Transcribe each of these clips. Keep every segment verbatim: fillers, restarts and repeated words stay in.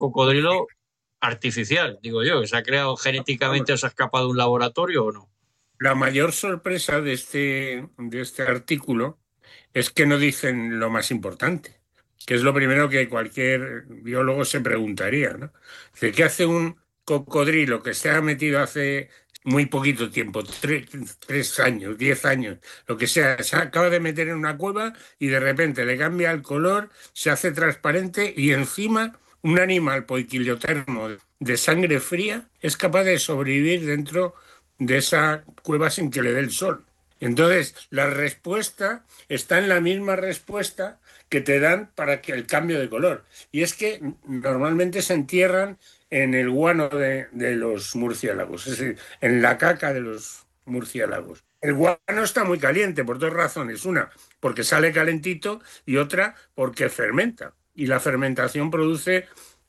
cocodrilo artificial, digo yo, que se ha creado genéticamente o se ha escapado de un laboratorio o no. La mayor sorpresa de este, de este artículo es que no dicen lo más importante, que es lo primero que cualquier biólogo se preguntaría, ¿no? ¿De qué hace un cocodrilo que se ha metido hace muy poquito tiempo, tres, tres años, diez años, lo que sea, se acaba de meter en una cueva y de repente le cambia el color, se hace transparente y encima un animal poiquilotermo de sangre fría es capaz de sobrevivir dentro de esa cueva sin que le dé el sol? Entonces, la respuesta está en la misma respuesta que te dan para que el cambio de color. Y es que normalmente se entierran en el guano de, de los murciélagos, es decir, en la caca de los murciélagos. El guano está muy caliente por dos razones. Una, porque sale calentito, y otra, porque fermenta. Y la fermentación produce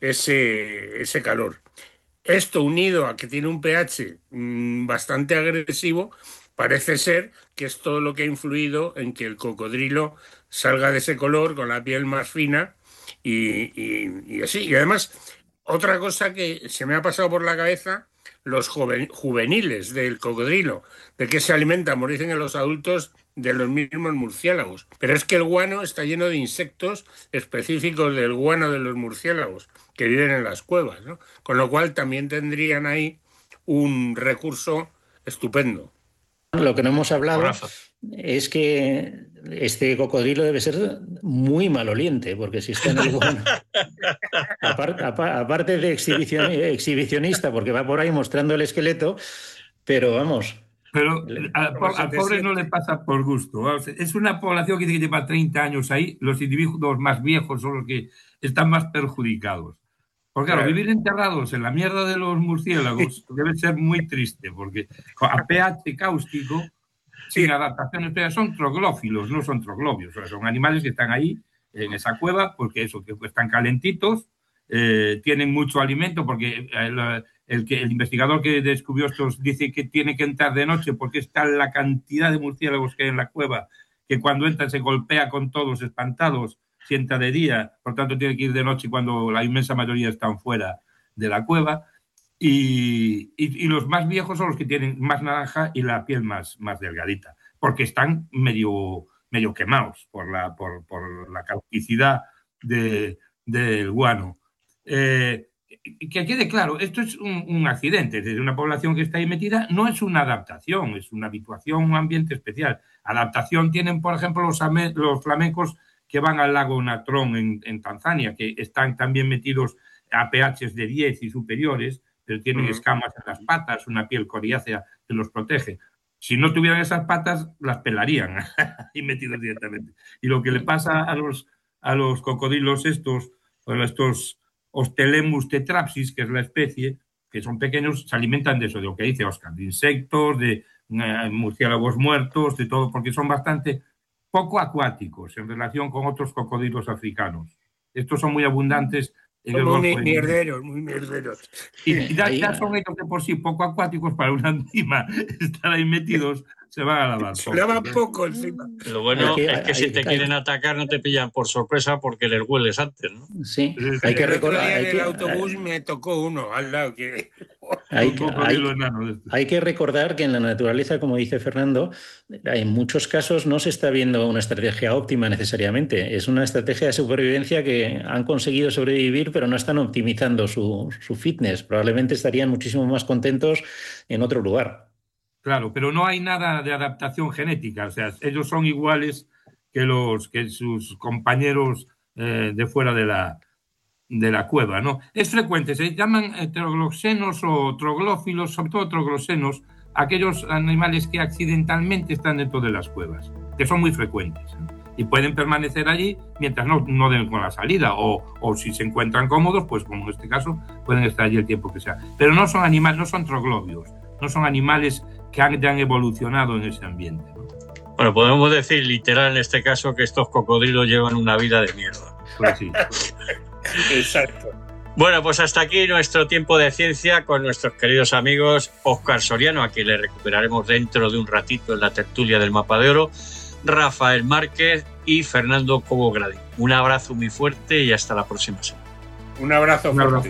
ese, ese calor. Esto, unido a que tiene un pH mmm, bastante agresivo, parece ser que es todo lo que ha influido en que el cocodrilo salga de ese color, con la piel más fina y, y, y así. Y además, otra cosa que se me ha pasado por la cabeza, los joven, juveniles del cocodrilo, de qué se alimentan, como dicen en los adultos, de los mismos murciélagos. Pero es que el guano está lleno de insectos específicos del guano de los murciélagos que viven en las cuevas, ¿no? Con lo cual también tendrían ahí un recurso estupendo. Lo que no hemos hablado es que este cocodrilo debe ser muy maloliente, porque si está en el guano, aparte, aparte de exhibición, exhibicionista, porque va por ahí mostrando el esqueleto, pero vamos... Pero al, al pobre no le pasa por gusto. Es una población que lleva treinta años ahí, los individuos más viejos son los que están más perjudicados. Porque claro, vivir enterrados en la mierda de los murciélagos debe ser muy triste, porque a pH cáustico, sin adaptaciones, son troglófilos, no son troglobios. O sea, son animales que están ahí en esa cueva porque eso, que están calentitos, eh, tienen mucho alimento, porque el, el, que, el investigador que descubrió estos dice que tiene que entrar de noche porque está la cantidad de murciélagos que hay en la cueva, que cuando entra se golpea con todos espantados, sienta de día, por tanto tiene que ir de noche cuando la inmensa mayoría están fuera de la cueva, y, y, y los más viejos son los que tienen más naranja y la piel más, más delgadita, porque están medio, medio quemados por la, por, por la cauticidad de, del guano. Eh, que quede claro, esto es un, un accidente, es decir, una población que está ahí metida, no es una adaptación, es una habituación, un ambiente especial. Adaptación tienen, por ejemplo, los, los flamencos que van al lago Natrón en, en Tanzania, que están también metidos a pHs de diez y superiores, pero tienen uh-huh. escamas en las patas, una piel coriácea que los protege. Si no tuvieran esas patas, las pelarían y metidos directamente. Y lo que le pasa a los, a los cocodrilos estos, bueno, estos Ostelemus tetrapsis, que es la especie, que son pequeños, se alimentan de eso, de lo que dice Oscar, de insectos, de eh, murciélagos muertos, de todo, porque son bastante poco acuáticos en relación con otros cocodrilos africanos. Estos son muy abundantes en el Golfo. Muy mierderos, muy mierderos. Y, y ya, ya son ellos de por sí poco acuáticos para una enzima estar ahí metidos, se van a lavar se poco. Se lavan poco encima. Lo bueno que, es que hay, si te hay, quieren hay, atacar no te pillan por sorpresa porque les hueles antes, ¿no? Sí, hay que recordar. En el que, autobús me tocó uno al lado que... Hay que, hay, hay que recordar que en la naturaleza, como dice Fernando, en muchos casos no se está viendo una estrategia óptima necesariamente. Es una estrategia de supervivencia que han conseguido sobrevivir, pero no están optimizando su, su fitness. Probablemente estarían muchísimo más contentos en otro lugar. Claro, pero no hay nada de adaptación genética. O sea, ellos son iguales que, los, que sus compañeros eh, de fuera de la... de la cueva, ¿no? Es frecuente, se llaman trogloxenos o troglófilos, sobre todo trogloxenos, aquellos animales que accidentalmente están dentro de las cuevas, que son muy frecuentes, ¿eh? Y pueden permanecer allí mientras no, no den con la salida, o, o si se encuentran cómodos, pues como en este caso, pueden estar allí el tiempo que sea. Pero no son animales, no son troglobios, no son animales que han, han evolucionado en ese ambiente, ¿no? Bueno, podemos decir literal en este caso que estos cocodrilos llevan una vida de mierda. Pues sí. Exacto. Bueno, pues hasta aquí nuestro tiempo de ciencia con nuestros queridos amigos Óscar Soriano, a quien le recuperaremos dentro de un ratito en la tertulia del Mapa de Oro, Rafael Márquez y Fernando Cobo Gradi. Un abrazo muy fuerte y hasta la próxima semana. Un abrazo fuerte.